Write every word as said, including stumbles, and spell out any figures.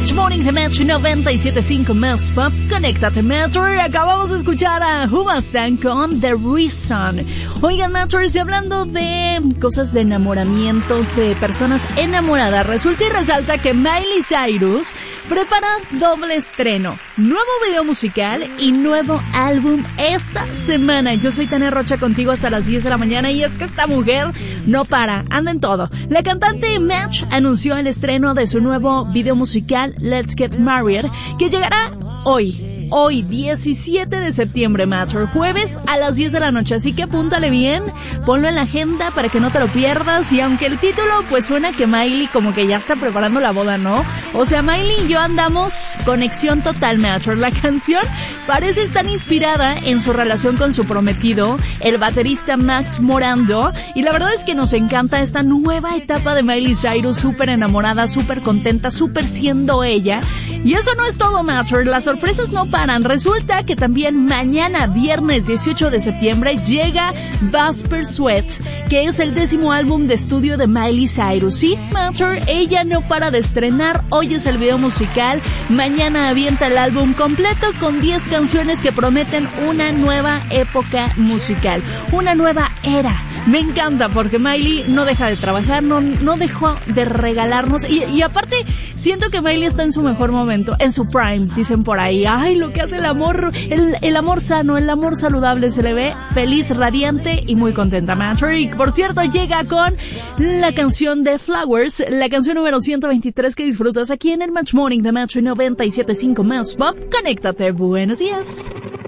Match Morning de Match noventa y siete punto cinco Más Pop. Conéctate, Matcher. Acabamos de escuchar a Hubastan con The Reason. Oigan, Matchers, y hablando de cosas de enamoramientos, de personas enamoradas, resulta y resalta que Miley Cyrus prepara doble estreno, nuevo video musical y nuevo álbum esta semana. Yo soy Tania Rocha contigo hasta las diez de la mañana y es que esta mujer no para, anda en todo. La cantante Match anunció el estreno de su nuevo video musical Let's Get Married, que llegará hoy. Hoy, diecisiete de septiembre, Matcher, jueves a las diez de la noche, así que apúntale bien, ponlo en la agenda para que no te lo pierdas, y aunque el título pues suena que Miley como que ya está preparando la boda, ¿no? O sea, Miley y yo andamos conexión total, Matcher. La canción parece estar inspirada en su relación con su prometido, el baterista Max Morando, y la verdad es que nos encanta esta nueva etapa de Miley Cyrus, súper enamorada, súper contenta, súper siendo ella. Y eso no es todo, Matcher, las sorpresas no paran. Resulta que también mañana, viernes dieciocho de septiembre, llega Vesper Sweats, que es el décimo álbum de estudio de Miley Cyrus. Sí, Matcher, ella no para de estrenar. Hoy es el video musical, mañana avienta el álbum completo con diez canciones que prometen una nueva época musical, una nueva era. Me encanta porque Miley no deja de trabajar, no, no dejó de regalarnos, y, y aparte siento que Miley está en su mejor momento, en su prime, dicen por ahí. Ay, lo que hace el amor, el, el amor sano, el amor saludable, se le ve feliz, radiante y muy contenta, Matcher. Y por cierto, llega con la canción de Flowers, la canción número ciento veintitrés que disfrutas aquí en el Match Morning de Match noventa y siete punto cinco Más Pop. Conéctate, buenos días.